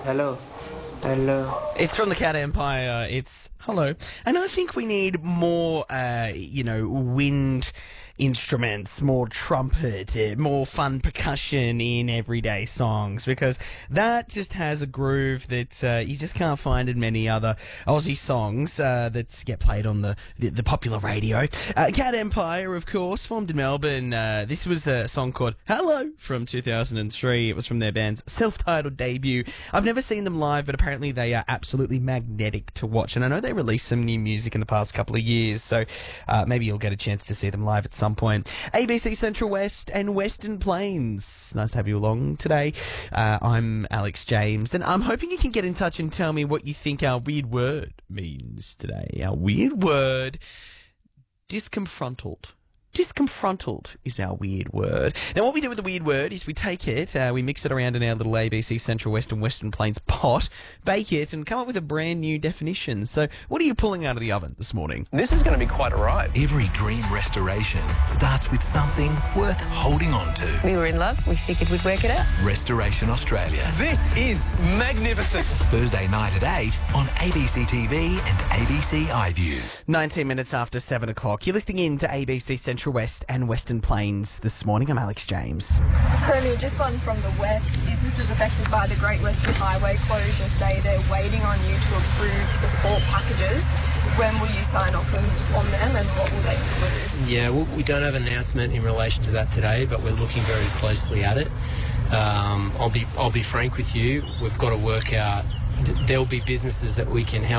Hello. Hello. It's from the Cat Empire. It's hello. And I think we need more, wind instruments, more trumpet, more fun percussion in everyday songs, because that just has a groove that you just can't find in many other Aussie songs that get played on the popular radio. Cat Empire, of course, formed in Melbourne. This was a song called Hello from 2003. It was from their band's self-titled debut. I've never seen them live, but apparently they are absolutely magnetic to watch. And I know they released some new music in the past couple of years, so maybe you'll get a chance to see them live at some point. ABC Central West and Western Plains. Nice to have you along today. I'm Alex James, and I'm hoping you can get in touch and tell me what you think our weird word means today. Our weird word, disconfronted. Disconfronted is our weird word. Now, what we do with the weird word is we take it, we mix it around in our little ABC Central West and Western Plains pot, bake it, and come up with a brand new definition. So, what are you pulling out of the oven this morning? This is going to be quite a ride. Every dream restoration starts with something worth holding on to. We were in love. We figured we'd work it out. Restoration Australia. This is magnificent. Thursday night at 8 on ABC TV and ABC iView. 19 minutes after 7 o'clock. You're listening in to ABC Central West and Western Plains this morning. I'm Alex James. Colonel, just one from the West. Businesses affected by the Great Western Highway closure say they're waiting on you to approve support packages. When will you sign off on them, and what will they include? Yeah, we don't have an announcement in relation to that today, but we're looking very closely at it. I'll be frank with you. We've got to work out. There'll be businesses that we can help